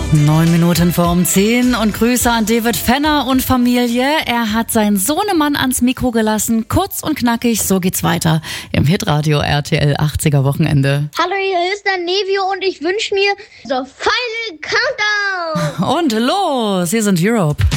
9 Minuten vor um 10 und Grüße an David Fenner und Familie. Er hat seinen Sohnemann ans Mikro gelassen. Kurz und knackig, so geht's weiter im Hitradio RTL 80er Wochenende. Hallo, hier ist der Nevio und ich wünsche mir The Final Countdown. Und los, hier sind Europe.